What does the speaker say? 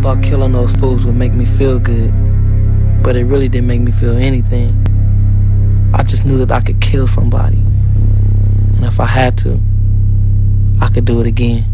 thought killing those fools would make me feel good, but it really didn't make me feel anything. I just knew that I could kill somebody, and if I had to, I could do it again.